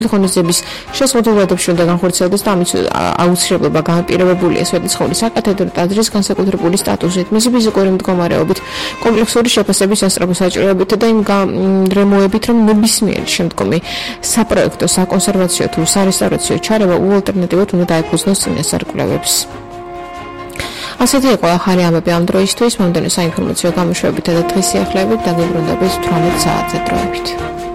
ღონისძიების შესაძლებლობებში უნდა განხორციელდეს და ამის აუცილებლობა განპირობებულია სვეტიცხოვლის საკათედრო ტაძრის განსაკუთრებული სტატუსით, მისი ფიზიკური მდგომარეობით, კომპლექსური შეფასების სასწრაფო საჭიროებით და იმ რემოებით, რომ ნებისმიერი შემდგომი საპროექტო, საკონსერვაციო თუ სარესტავრაციო ჩარევა უალტერნატივოდ უნდა დაეფუძნოს წინასარკვევებს. ასეთი იყო ახალი ამბები ამ დროისთვის, მომდევნო საინფორმაციო გამოშვებითა და დღის სიახლეებით დაგიბრუნდებით 18 საათზე დროებით.